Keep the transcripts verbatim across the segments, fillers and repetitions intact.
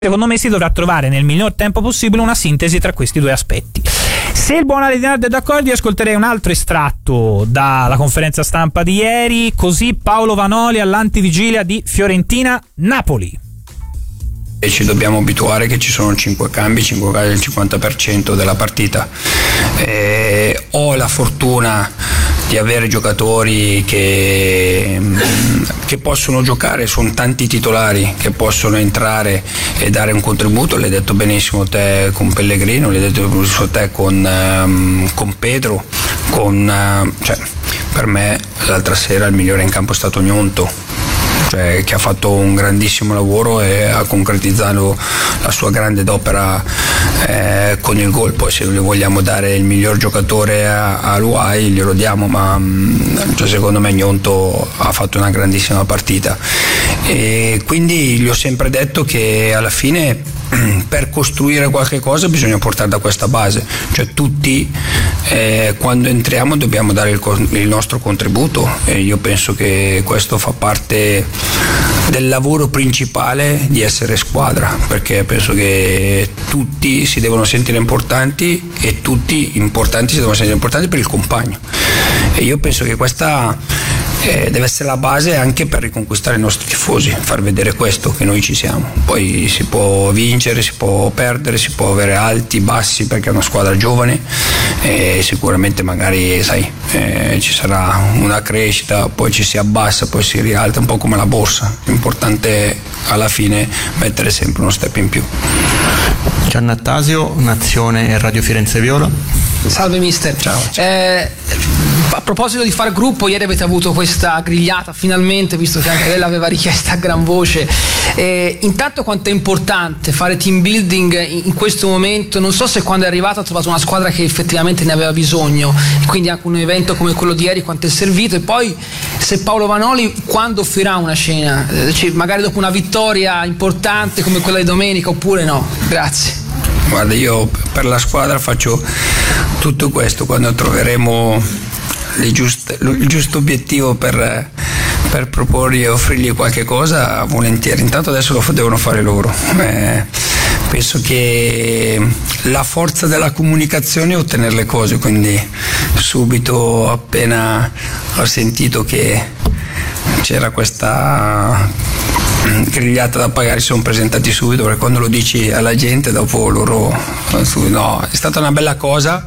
secondo me si dovrà trovare nel miglior tempo possibile una sintesi tra questi due aspetti. Se il buon Aledinardo è d'accordo, io ascolterei un altro estratto dalla conferenza stampa di ieri, così Paolo Vanoli all'antivigilia di Fiorentina-Napoli. E ci dobbiamo abituare che ci sono cinque cambi, cinque cambi del cinquanta per cento della partita. E ho la fortuna di avere giocatori che, che possono giocare, sono tanti titolari che possono entrare e dare un contributo. L'hai detto benissimo te con Pellegrino, l'hai detto benissimo te con, con Pedro, con, cioè, per me l'altra sera il migliore in campo è stato Gnonto, cioè, che ha fatto un grandissimo lavoro e ha concretizzato la sua grande opera eh, con il gol. Poi se gli vogliamo dare il miglior giocatore a, a Luai glielo diamo, ma cioè, secondo me Gnonto ha fatto una grandissima partita e quindi gli ho sempre detto che alla fine per costruire qualche cosa bisogna portare da questa base, cioè tutti eh, quando entriamo dobbiamo dare il, il nostro contributo e io penso che questo fa parte del lavoro principale di essere squadra, perché penso che tutti si devono sentire importanti e tutti importanti si devono sentire importanti per il compagno e io penso che questa Eh, deve essere la base anche per riconquistare i nostri tifosi, far vedere questo, che noi ci siamo. Poi si può vincere, si può perdere, si può avere alti, bassi, perché è una squadra giovane e sicuramente magari sai eh, ci sarà una crescita, poi ci si abbassa, poi si rialza, un po' come la borsa. L'importante è alla fine mettere sempre uno step in più. Giannattasio, Nazione e Radio Firenze Viola. Salve mister. Ciao. Eh, a proposito di far gruppo, ieri avete avuto questa grigliata finalmente, visto che anche lei l'aveva richiesta a gran voce. Eh, intanto quanto è importante fare team building in, in questo momento, non so se quando è arrivato ha trovato una squadra che effettivamente ne aveva bisogno, quindi anche un evento come quello di ieri quanto è servito, e poi se Paolo Vanoli quando offrirà una cena, eh, cioè magari dopo una vittoria importante come quella di domenica oppure no? Grazie. Guarda, io per la squadra faccio tutto questo, quando troveremo le giuste, il giusto obiettivo per, per proporgli e offrirgli qualche cosa, volentieri. Intanto adesso lo devono fare loro. Eh, penso che la forza della comunicazione è ottenere le cose, quindi subito appena ho sentito che c'era questa grigliata da pagare si sono presentati subito, perché quando lo dici alla gente dopo loro no, è stata una bella cosa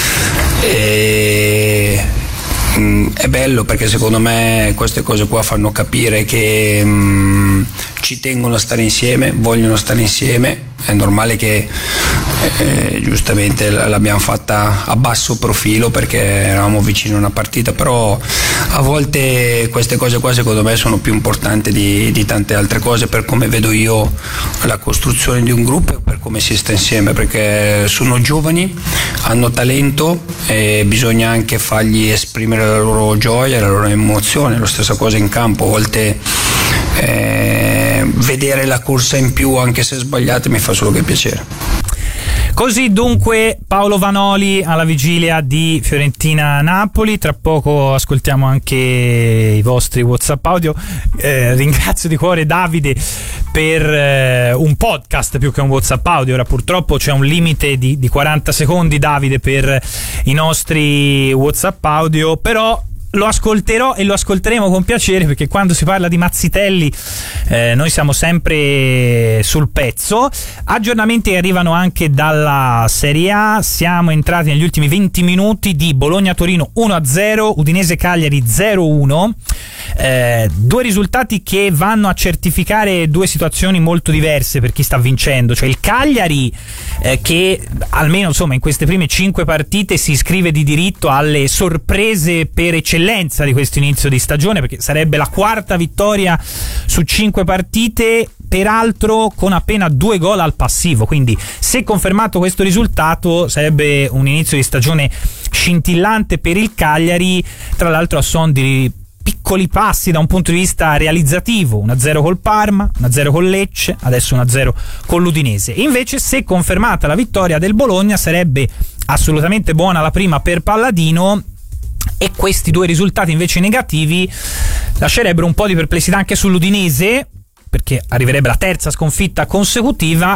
e mh, è bello perché secondo me queste cose qua fanno capire che mh, ci tengono a stare insieme, vogliono stare insieme. È normale che eh, giustamente l'abbiamo fatta a basso profilo perché eravamo vicini a una partita, però a volte queste cose qua secondo me sono più importanti di, di tante altre cose, per come vedo io la costruzione di un gruppo e per come si sta insieme, perché sono giovani, hanno talento e bisogna anche fargli esprimere la loro gioia, la loro emozione. Lo stessa cosa in campo, a volte eh, vedere la corsa in più anche se sbagliate mi fa solo che piacere. Così dunque Paolo Vanoli alla vigilia di Fiorentina-Napoli. Tra poco ascoltiamo anche i vostri WhatsApp audio. Eh, ringrazio di cuore Davide per eh, un podcast più che un WhatsApp audio. Ora purtroppo c'è un limite di, di quaranta secondi, Davide, per i nostri WhatsApp audio, però lo ascolterò e lo ascolteremo con piacere, perché quando si parla di Mazzitelli eh, noi siamo sempre sul pezzo. Aggiornamenti arrivano anche dalla Serie A. Siamo entrati negli ultimi venti minuti di Bologna-Torino uno a zero, Udinese-Cagliari zero a uno, eh, due risultati che vanno a certificare due situazioni molto diverse per chi sta vincendo, cioè il Cagliari eh, che almeno insomma in queste prime cinque partite si iscrive di diritto alle sorprese per eccellenza di questo inizio di stagione, perché sarebbe la quarta vittoria su cinque partite, peraltro con appena due gol al passivo, quindi se confermato questo risultato sarebbe un inizio di stagione scintillante per il Cagliari, tra l'altro a son di piccoli passi da un punto di vista realizzativo, uno a zero col Parma, uno a zero con Lecce, adesso uno a zero con l'Udinese. Invece se confermata la vittoria del Bologna sarebbe assolutamente buona la prima per Palladino, e questi due risultati invece negativi lascerebbero un po' di perplessità anche sull'Udinese, perché arriverebbe la terza sconfitta consecutiva